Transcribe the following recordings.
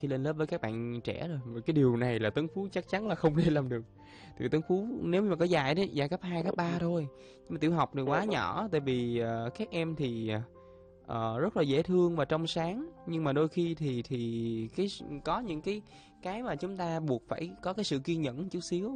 khi lên lớp với các bạn trẻ rồi. Và cái điều này là Tấn Phú chắc chắn là không thể làm được. Thì Tấn Phú nếu như mà có dạy đấy, dạy cấp 2 cấp 3 thôi. Nhưng mà tiểu học thì quá nhỏ, tại vì các em thì rất là dễ thương và trong sáng, nhưng mà đôi khi thì có những cái mà chúng ta buộc phải có cái sự kiên nhẫn chút xíu,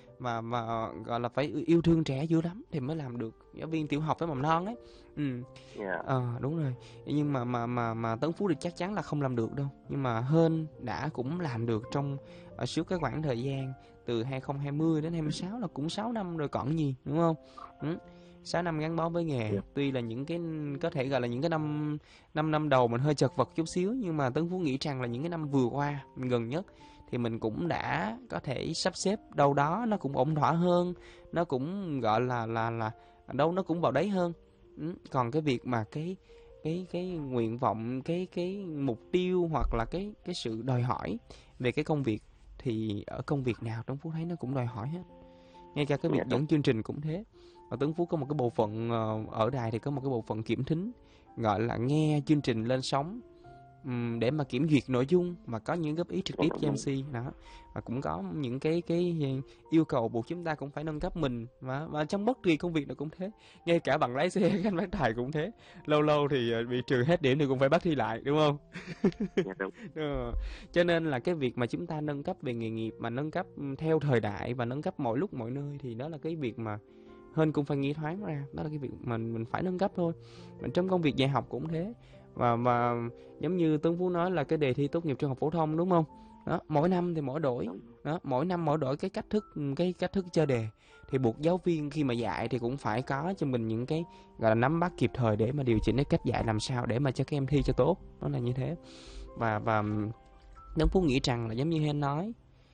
và gọi là phải yêu thương trẻ dữ lắm thì mới làm được giáo viên tiểu học với mầm non ấy. Ừ. Dạ. Đúng rồi. Nhưng mà Tấn Phú thì chắc chắn là không làm được đâu. Nhưng mà Hên đã cũng làm được trong suốt cái khoảng thời gian từ 2020 đến 26 là cũng 6 năm rồi còn gì, đúng không? Ừ. 6 năm gắn bó với nghề. Dạ. Tuy là những cái có thể gọi là những cái năm 5 năm đầu mình hơi chật vật chút xíu, nhưng mà Tấn Phú nghĩ rằng là những cái năm vừa qua gần nhất thì mình cũng đã có thể sắp xếp đâu đó nó cũng ổn thỏa hơn, nó cũng gọi là đâu nó cũng vào đấy hơn. Còn cái việc mà cái nguyện vọng, cái mục tiêu hoặc là cái sự đòi hỏi về cái công việc thì ở công việc nào Tuấn Phú thấy nó cũng đòi hỏi hết. Ngay cả cái việc Dạ. dẫn chương trình cũng thế. Và Tuấn Phú có một cái bộ phận ở đài thì có một cái bộ phận kiểm thính, gọi là nghe chương trình lên sóng, để mà kiểm duyệt nội dung, mà có những góp ý trực tiếp cho MC đó, và cũng có những cái yêu cầu buộc chúng ta cũng phải nâng cấp mình, và trong bất kỳ công việc nào cũng thế, ngay cả bằng lái xe anh bán tài cũng thế, lâu lâu thì bị trừ hết điểm thì cũng phải bắt thi lại, đúng không? Dạ đúng. Cho nên là cái việc mà chúng ta nâng cấp về nghề nghiệp, mà nâng cấp theo thời đại và nâng cấp mọi lúc mọi nơi, thì đó là cái việc mà Hên cũng phải nghĩ thoáng ra, đó là cái việc mình phải nâng cấp thôi. Mình trong công việc dạy học cũng thế, và giống như Tuấn Phú nói là cái đề thi tốt nghiệp trung học phổ thông, đúng không? Đó, mỗi năm thì mỗi đổi, Đúng. đó, mỗi năm mỗi đổi cái cách thức chơi đề, thì buộc giáo viên khi mà dạy thì cũng phải có cho mình những cái gọi là nắm bắt kịp thời để mà điều chỉnh cái cách dạy làm sao để mà cho các em thi cho tốt, nó là như thế. Và Tuấn Phú nghĩ rằng là giống như Hên nói,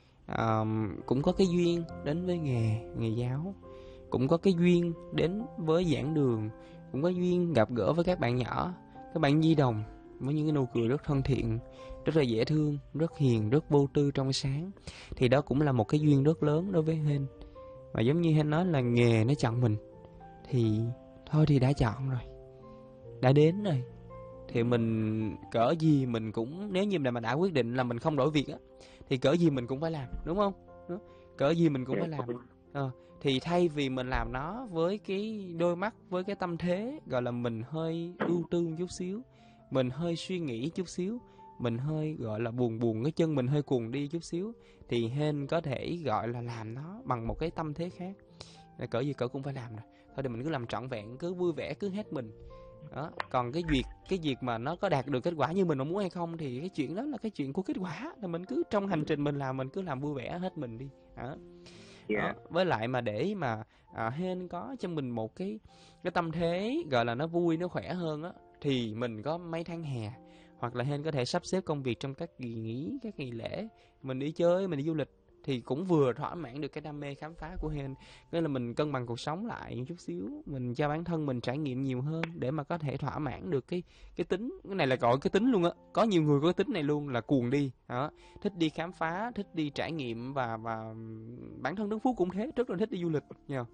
cũng có cái duyên đến với nghề giáo, cũng có cái duyên đến với giảng đường, cũng có duyên gặp gỡ với các bạn nhỏ, các bạn nhi đồng với những cái nụ cười rất thân thiện, rất là dễ thương, rất hiền, rất vô tư trong sáng, thì đó cũng là một cái duyên rất lớn đối với Hên. Và giống như Hên nói là nghề nó chọn mình, thì thôi thì đã chọn rồi, đã đến rồi, thì mình cỡ gì mình cũng, nếu như mà đã quyết định là mình không đổi việc á, thì cỡ gì mình cũng phải làm, đúng không? Đó. Cỡ gì mình cũng Dạ phải làm. đúng. Thì thay vì mình làm nó với cái đôi mắt, với cái tâm thế gọi là mình hơi ưu tư chút xíu, mình hơi suy nghĩ chút xíu, mình hơi gọi là buồn buồn, cái chân mình hơi cuồng đi chút xíu, thì Hên có thể gọi là làm nó bằng một cái tâm thế khác. Cỡ gì cỡ cũng phải làm rồi, thôi thì mình cứ làm trọn vẹn, cứ vui vẻ, cứ hết mình. Đó. Còn cái việc mà nó có đạt được kết quả như mình mong muốn hay không, thì cái chuyện đó là cái chuyện của kết quả, là mình cứ trong hành trình mình làm, mình cứ làm vui vẻ hết mình đi. Đó. Đó. Dạ. Với lại mà để mà Hên có cho mình một cái tâm thế gọi là nó vui, nó khỏe hơn á, thì mình có mấy tháng hè, hoặc là Hên có thể sắp xếp công việc trong các kỳ nghỉ, các ngày lễ, mình đi chơi, mình đi du lịch, thì cũng vừa thỏa mãn được cái đam mê khám phá của Hên. Nên là mình cân bằng cuộc sống lại một chút xíu, mình cho bản thân mình trải nghiệm nhiều hơn để mà có thể thỏa mãn được cái tính, cái này là gọi cái tính luôn á, có nhiều người có cái tính này luôn, là cuồng đi đó, thích đi khám phá, thích đi trải nghiệm, và bản thân Đức Phú cũng thế, rất là thích đi du lịch nha.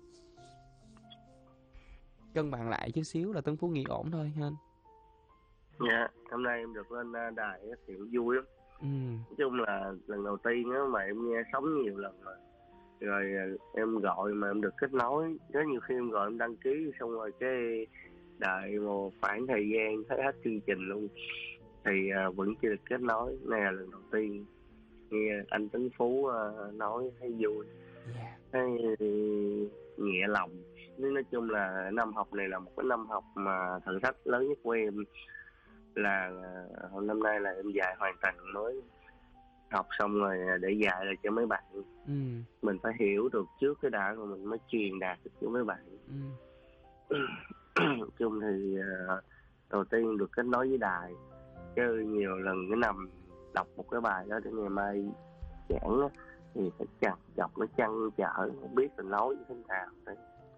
Cân bằng lại chút xíu là Tuấn Phú nghĩ ổn thôi Hên. Dạ, hôm nay em được lên đài á thì cũng vui lắm. Ừ. Nói chung là lần đầu tiên á mà em nghe sóng nhiều lần rồi em gọi mà em được kết nối. Rất nhiều khi em gọi em đăng ký xong rồi cái đợi một khoảng thời gian thấy hết chương trình luôn thì vẫn chưa được kết nối. Này là lần đầu tiên nghe anh Tấn Phú nói thấy vui, Yeah. thấy nhẹ lòng. Nói chung là năm học này là một cái năm học mà thử thách lớn nhất của em, là hôm năm nay là em dạy hoàn toàn mới, học xong rồi để dạy lại cho mấy bạn. Ừ. Mình phải hiểu được trước cái đã rồi mình mới truyền đạt được cho mấy bạn. Nói chung thì đầu tiên được kết nối với đài, chứ nhiều lần cái nằm đọc một cái bài đó để ngày mai giảng á, thì phải chặt chọc nó chăn trở, không biết là nói như thế nào đấy.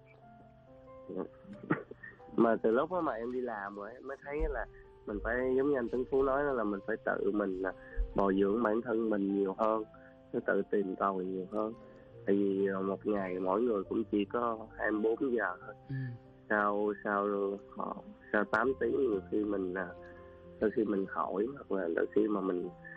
Mà từ lúc đó mà em đi làm rồi mới thấy là mình phải giống như anh Tấn Phú nói, là mình phải tự mình bồi dưỡng bản thân mình nhiều hơn, phải tự tìm tòi nhiều hơn. Tại vì một ngày mỗi người cũng chỉ có 24 giờ thôi. Sau 8 tiếng nhiều khi mình đôi khi mình hỏi, hoặc là đôi khi mà mình